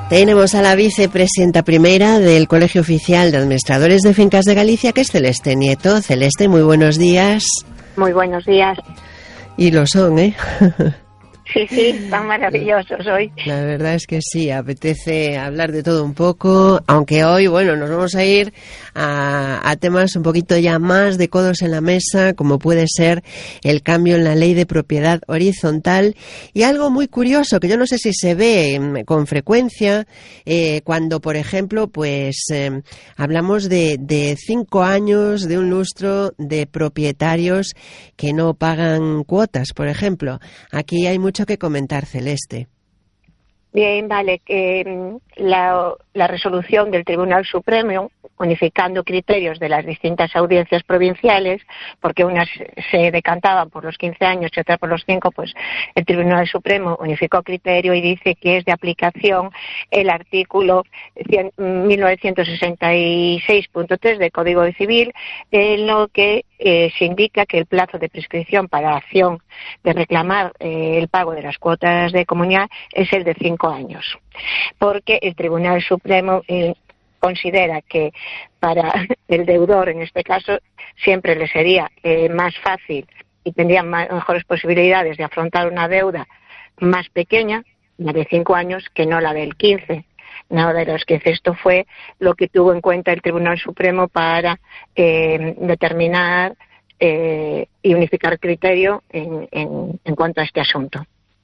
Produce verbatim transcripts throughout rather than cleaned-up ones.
Tenemos a la vicepresidenta primera del Colegio Oficial de Administradores de Fincas de Galicia, que es Celeste Nieto. Celeste, muy buenos días. Muy buenos días. Y lo son, ¿eh? Sí, sí, tan maravillosos hoy. La verdad es que sí, apetece hablar de todo un poco, aunque hoy, bueno, nos vamos a ir a, a temas un poquito ya más de codos en la mesa, como puede ser el cambio en la ley de propiedad horizontal y algo muy curioso que yo no sé si se ve con frecuencia eh, cuando, por ejemplo, pues eh, hablamos de, de cinco años, de un lustro de propietarios que no pagan cuotas, por ejemplo. Aquí hay mucho que comentar, Celeste. Bien, vale. Eh, la, la resolución del Tribunal Supremo, unificando criterios de las distintas audiencias provinciales, porque unas se decantaban por los quince años y otras por los cinco, pues el Tribunal Supremo unificó criterio y dice que es de aplicación el artículo mil novecientos sesenta y seis punto tres del Código Civil, en lo que eh, se indica que el plazo de prescripción para la acción de reclamar eh, el pago de las cuotas de comunidad es el de cinco años, porque el Tribunal Supremo eh, considera que para el deudor, en este caso, siempre le sería eh, más fácil y tendría más, mejores posibilidades de afrontar una deuda más pequeña, la de cinco años, que no la del quince. No, de los quince. Esto fue lo que tuvo en cuenta el Tribunal Supremo para eh, determinar eh, y unificar criterio en, en, en cuanto a este asunto.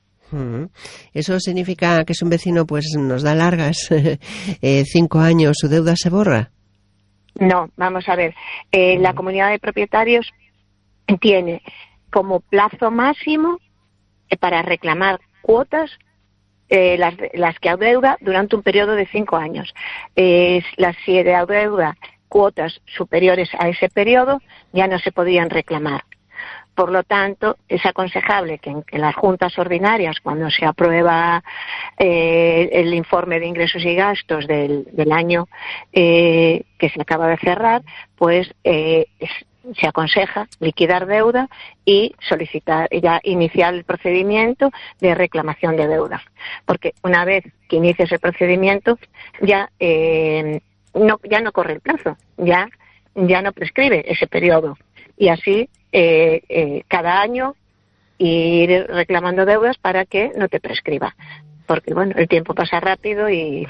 ¿Eso significa que si un vecino pues nos da largas eh, cinco años, su deuda se borra? No, vamos a ver. Eh, la comunidad de propietarios tiene como plazo máximo eh, para reclamar cuotas eh, las, las que adeuda durante un periodo de cinco años. Eh, las si adeuda cuotas superiores a ese periodo ya no se podían reclamar. Por lo tanto, es aconsejable que en, en las juntas ordinarias, cuando se aprueba eh, el informe de ingresos y gastos del, del año eh, que se acaba de cerrar, pues eh, es, se aconseja liquidar deuda y solicitar, ya iniciar el procedimiento de reclamación de deuda. Porque una vez que inicies el procedimiento, ya eh, no, ya no corre el plazo, ya, ya no prescribe ese periodo. Y así Eh, eh, cada año ir reclamando deudas para que no te prescriba, porque bueno, el tiempo pasa rápido y,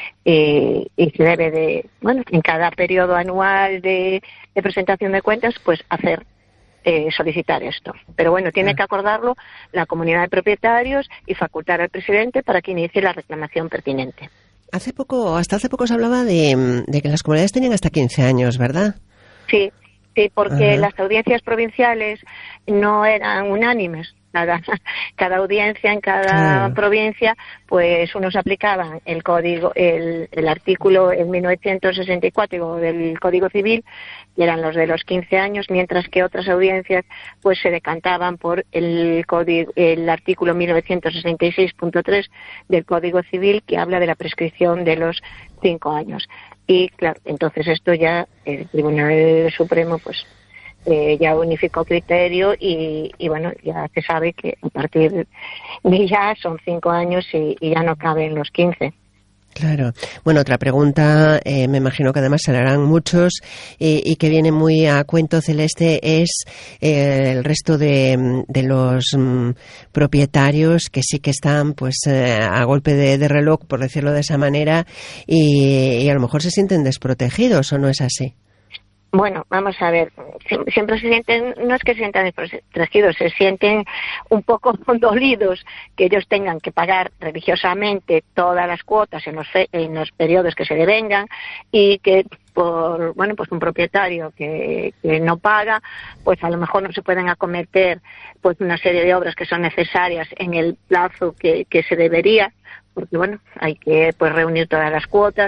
y, y se debe de, bueno, en cada periodo anual de, de presentación de cuentas, pues hacer eh, solicitar esto. Pero bueno, tiene que acordarlo la comunidad de propietarios y facultar al presidente para que inicie la reclamación pertinente. Hace poco, hasta hace poco se hablaba de, de que las comunidades tenían hasta quince años, ¿verdad? Sí. Sí, porque Ajá. Las audiencias provinciales no eran unánimes. Cada, cada audiencia en cada claro. provincia, pues unos aplicaban el código, el, el artículo en mil novecientos sesenta y cuatro del Código Civil, y eran los de los quince años, mientras que otras audiencias pues se decantaban por el código, el artículo mil novecientos sesenta y seis punto tres del Código Civil, que habla de la prescripción de los cinco años. Y claro, entonces esto ya el Tribunal Supremo pues eh, ya unificó criterio y, y bueno, ya se sabe que a partir de ya son cinco años y, y ya no caben los quince. Claro. Bueno, otra pregunta, eh, me imagino que además se le harán muchos eh, y que viene muy a cuento, Celeste, es eh, el resto de, de los mm, propietarios que sí que están pues eh, a golpe de, de reloj, por decirlo de esa manera, y, y a lo mejor se sienten desprotegidos, ¿o no es así? Bueno, vamos a ver, siempre se sienten, no es que se sientan desprotegidos, se sienten un poco dolidos que ellos tengan que pagar religiosamente todas las cuotas en los, fe, en los periodos que se devengan y que por, bueno, pues un propietario que, que no paga, pues a lo mejor no se pueden acometer pues una serie de obras que son necesarias en el plazo que, que se debería, porque bueno, hay que pues reunir todas las cuotas,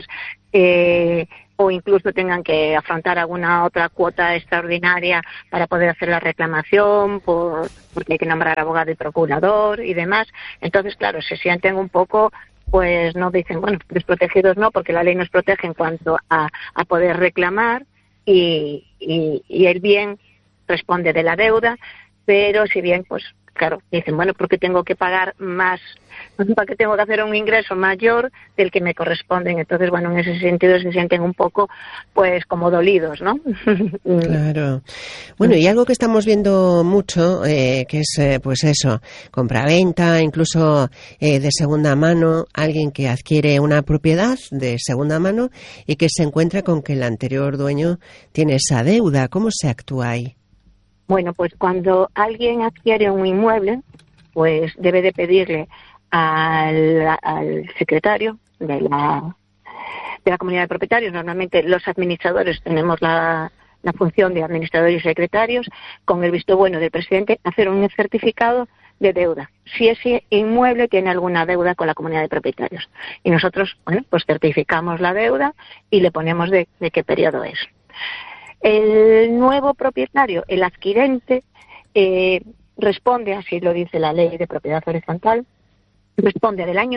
eh, o incluso tengan que afrontar alguna otra cuota extraordinaria para poder hacer la reclamación, por, porque hay que nombrar abogado y procurador y demás. Entonces, claro, se sienten un poco, pues no dicen, bueno, desprotegidos no, porque la ley nos protege en cuanto a, a poder reclamar y, y, y el bien responde de la deuda, pero si bien, pues claro, dicen, bueno, ¿por qué tengo que pagar más? ¿Para qué tengo que hacer un ingreso mayor del que me corresponden? Entonces, bueno, en ese sentido se sienten un poco, pues, como dolidos, ¿no? Claro. Bueno, y algo que estamos viendo mucho, eh, que es, eh, pues eso, compraventa, incluso eh, de segunda mano, alguien que adquiere una propiedad de segunda mano y que se encuentra con que el anterior dueño tiene esa deuda. ¿Cómo se actúa ahí? Bueno, pues cuando alguien adquiere un inmueble, pues debe de pedirle al, al secretario de la, de la comunidad de propietarios. Normalmente los administradores tenemos la, la función de administradores y secretarios, con el visto bueno del presidente, hacer un certificado de deuda, si ese inmueble tiene alguna deuda con la comunidad de propietarios. Y nosotros, bueno, pues certificamos la deuda y le ponemos de, de qué periodo es. El nuevo propietario, el adquirente, eh, responde, así lo dice la ley de propiedad horizontal, responde del año